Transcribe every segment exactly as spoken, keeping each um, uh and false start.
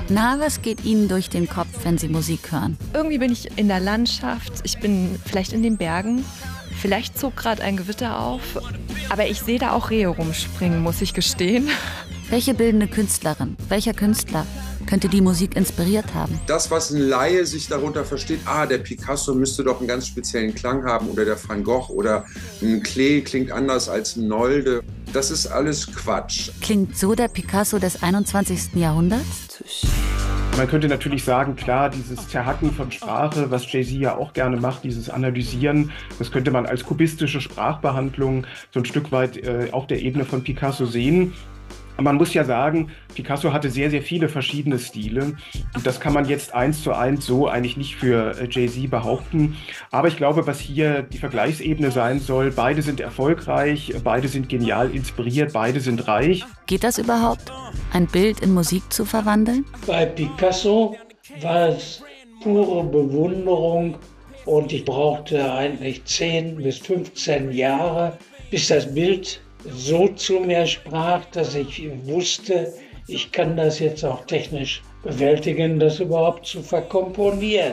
Na, was geht Ihnen durch den Kopf, wenn Sie Musik hören? Irgendwie bin ich in der Landschaft, ich bin vielleicht in den Bergen, vielleicht zog gerade ein Gewitter auf, aber ich sehe da auch Rehe rumspringen, muss ich gestehen. Welche bildende Künstlerin, welcher Künstler könnte die Musik inspiriert haben? Das, was ein Laie sich darunter versteht, ah, der Picasso müsste doch einen ganz speziellen Klang haben oder der Van Gogh oder ein Klee klingt anders als ein Nolde. Das ist alles Quatsch. Klingt so der Picasso des einundzwanzigsten Jahrhunderts? Man könnte natürlich sagen, klar, dieses Zerhacken von Sprache, was Jay-Z ja auch gerne macht, dieses Analysieren, das könnte man als kubistische Sprachbehandlung so ein Stück weit äh, auf der Ebene von Picasso sehen. Man muss ja sagen, Picasso hatte sehr, sehr viele verschiedene Stile. Und das kann man jetzt eins zu eins so eigentlich nicht für Jay-Z behaupten. Aber ich glaube, was hier die Vergleichsebene sein soll, beide sind erfolgreich, beide sind genial inspiriert, beide sind reich. Geht das überhaupt, ein Bild in Musik zu verwandeln? Bei Picasso war es pure Bewunderung und ich brauchte eigentlich zehn bis fünfzehn Jahre, bis das Bild so zu mir sprach, dass ich wusste, ich kann das jetzt auch technisch bewältigen, das überhaupt zu verkomponieren.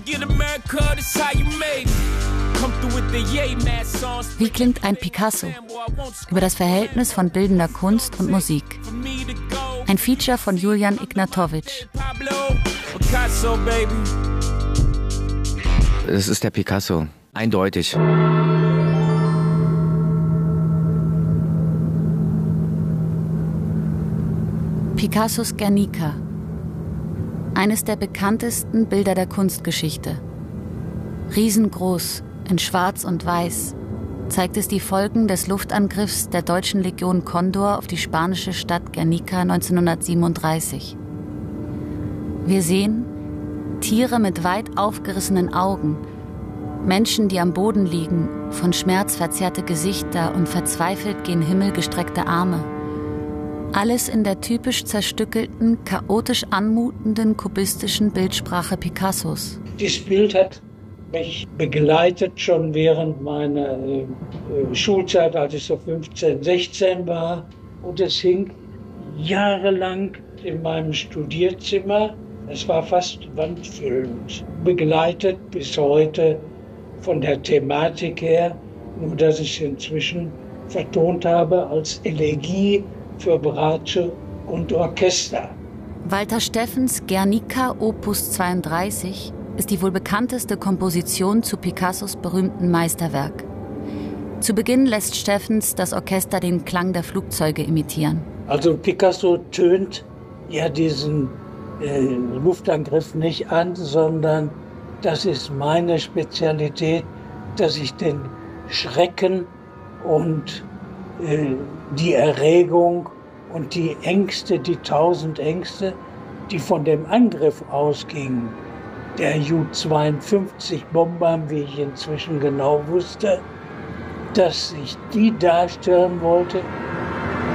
Wie klingt ein Picasso? Über das Verhältnis von bildender Kunst und Musik. Ein Feature von Julian Ignatowicz. Es ist der Picasso, eindeutig. Picassos Guernica, eines der bekanntesten Bilder der Kunstgeschichte. Riesengroß, in Schwarz und Weiß, zeigt es die Folgen des Luftangriffs der deutschen Legion Condor auf die spanische Stadt Guernica neunzehnhundertsiebenunddreißig. Wir sehen Tiere mit weit aufgerissenen Augen, Menschen, die am Boden liegen, von Schmerz verzerrte Gesichter und verzweifelt gen Himmel gestreckte Arme. Alles in der typisch zerstückelten, chaotisch anmutenden kubistischen Bildsprache Picassos. Dieses Bild hat mich begleitet schon während meiner äh, Schulzeit, als ich so fünfzehn, sechzehn war. Und es hing jahrelang in meinem Studierzimmer. Es war fast wandfüllend. Begleitet bis heute von der Thematik her, nur dass ich es inzwischen vertont habe als Elegie für Bratsche und Orchester. Walter Steffens Guernica Opus zweiunddreißig ist die wohl bekannteste Komposition zu Picassos berühmten Meisterwerk. Zu Beginn lässt Steffens das Orchester den Klang der Flugzeuge imitieren. Also Picasso tönt ja diesen äh, Luftangriff nicht an, sondern das ist meine Spezialität, dass ich den Schrecken und äh, die Erregung und die Ängste, die tausend Ängste, die von dem Angriff ausgingen, der Ju zweiundfünfzig Bombern, wie ich inzwischen genau wusste, dass ich die darstellen wollte